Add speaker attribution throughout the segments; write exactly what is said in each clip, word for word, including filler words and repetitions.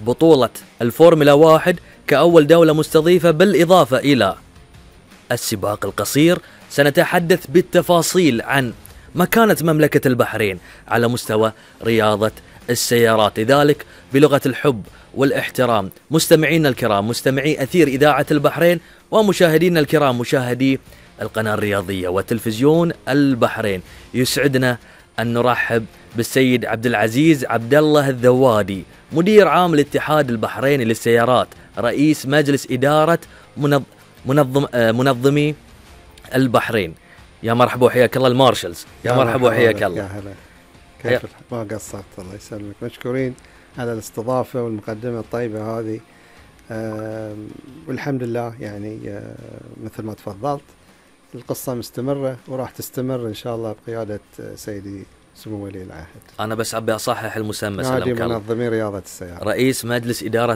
Speaker 1: بطولة الفورمولا واحد كأول دولة مستضيفة، بالإضافة إلى السباق القصير. سنتحدث بالتفاصيل عن مكانة مملكة البحرين على مستوى رياضة السيارات، لذلك بلغة الحب والاحترام مستمعينا الكرام، مستمعي أثير إذاعة البحرين، ومشاهدينا الكرام مشاهدي القناة الرياضية وتلفزيون البحرين، يسعدنا أن نرحب بالسيد عبد العزيز عبد الله الذوادي، مدير عام الاتحاد البحريني للسيارات، رئيس مجلس إدارة منظم منظمي البحرين. يا مرحبا وحياك الله المارشلز، يا مرحبا وحياك الله.
Speaker 2: يا هلا، كيف ما قصرت، الله يسلمك. مشكورين على الاستضافة والمقدمة الطيبة هذه، أه والحمد لله. يعني أه مثل ما تفضلت القصة مستمرة وراح تستمر إن شاء الله بقيادة سيدي سمو ولي العهد.
Speaker 1: أنا بس أبي أصحح المسمى،
Speaker 2: نادي منظمي رياضة السيارات،
Speaker 1: رئيس مجلس إدارة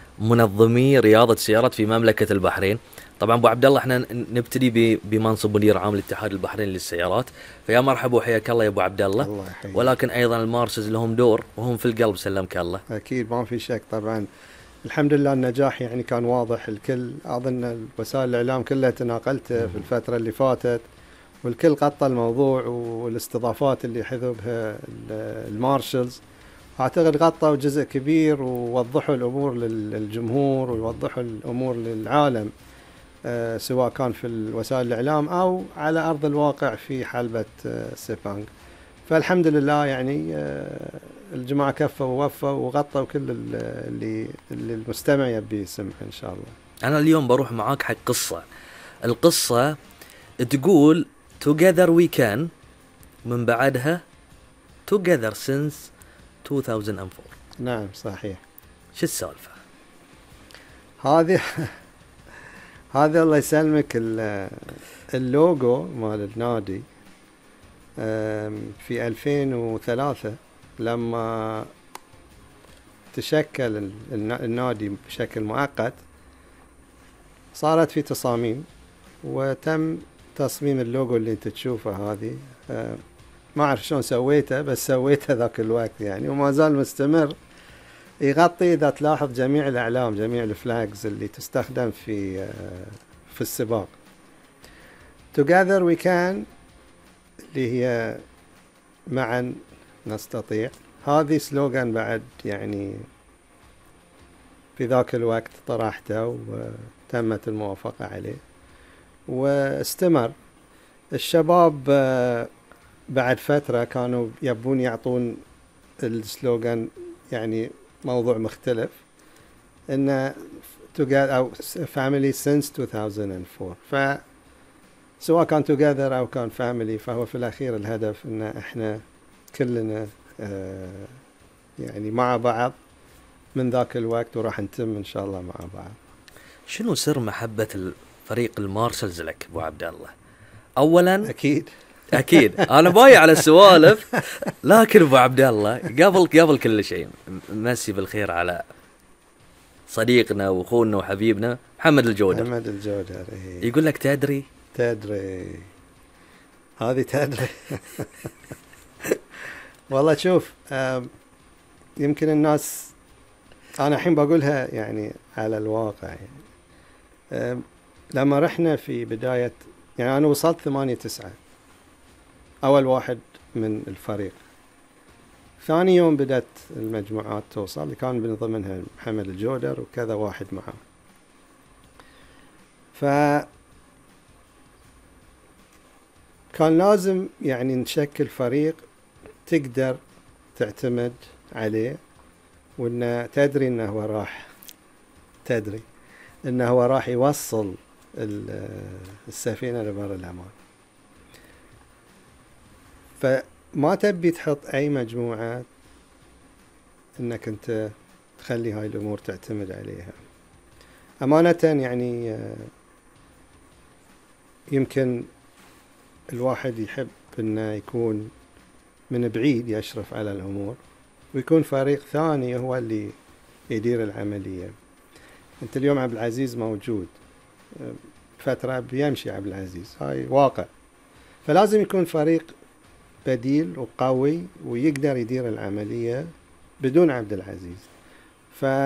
Speaker 1: منظمي رياضة السيارات في مملكة البحرين. طبعا أبو عبد الله احنا نبتدي بمنصب مدير عام الاتحاد البحريني للسيارات، فيا مرحبا وحياك الله يا أبو عبد الله.
Speaker 2: الله يحييك.
Speaker 1: ولكن أيضا المارشلز لهم دور وهم في القلب، سلمك الله.
Speaker 2: أكيد ما في شك. طبعا الحمد لله النجاح يعني كان واضح، الكل أظن وسائل الإعلام كلها تناقلته في الفترة اللي فاتت، والكل غطى الموضوع، والاستضافات اللي حذوا بها المارشلز أعتقد غطوا جزء كبير ووضحوا الأمور للجمهور ويوضحوا الأمور للعالم، أه سواء كان في وسائل الإعلام أو على أرض الواقع في حلبة أه سيبانغ. فالحمد لله يعني أه الجماعة كفوا ووفوا وغطوا كل اللي, اللي المستمع يبي يسمع إن شاء الله.
Speaker 1: أنا اليوم بروح معاك حق قصة. القصة تقول together we can، من بعدها together since two thousand four.
Speaker 2: نعم صحيح.
Speaker 1: شو السالفة
Speaker 2: هذه؟ هذا الله يسلمك اللوجو مال النادي في ألفين وثلاثة لما تشكل النادي بشكل مؤقت، صارت في تصاميم وتم تصميم اللوجو اللي انت تشوفه هذه. ما أعرف شلون سويته، بس سويته ذاك الوقت يعني، وما زال مستمر. يغطي إذا تلاحظ جميع الأعلام، جميع الفلاجز اللي تستخدم في في السباق. Together we can اللي هي معا نستطيع، هذه سلوغان بعد يعني في ذاك الوقت طرحته وتمت الموافقة عليه واستمر. الشباب بعد فترة كانوا يبون يعطون السلوغان يعني موضوع مختلف، إنه together أو family since two thousand four. فسواء كان together أو كان family، فهو في الأخير الهدف إن إحنا كلنا آه يعني مع بعض من ذاك الوقت، وراح نتم إن شاء الله مع بعض.
Speaker 1: شنو سر محبة الفريق المارشلز لك أبو عبد الله؟ أولا
Speaker 2: أكيد
Speaker 1: أكيد أنا بايع على السوالف، لكن أبو عبد الله قبل قبل كل شيء مسي بالخير على صديقنا وأخونا وحبيبنا محمد الجودر.
Speaker 2: محمد الجودر
Speaker 1: يقول لك تدري
Speaker 2: تدري هذه تدري والله شوف، يمكن الناس أنا الحين بقولها يعني على الواقع. يعني لما رحنا في بداية، يعني أنا وصلت ثمانية تسعة، أول واحد من الفريق. ثاني يوم بدأت المجموعات توصل، اللي كان من ضمنها محمد الجودر وكذا واحد معه. فكان لازم يعني نشكل فريق تقدر تعتمد عليه، وإنه تدري إنه هو راح تدري إنه هو راح يوصل السفينة لبر الأمان. فما تبي تحط أي مجموعة إنك أنت تخلي هاي الأمور تعتمد عليها. أمانة يعني يمكن الواحد يحب إنه يكون من بعيد يشرف على الأمور، ويكون فريق ثاني هو اللي يدير العملية. أنت اليوم عبد العزيز موجود، فترة بيمشي عبد العزيز، هاي واقع. فلازم يكون فريق بديل وقوي ويقدر يدير العملية بدون عبد العزيز. ف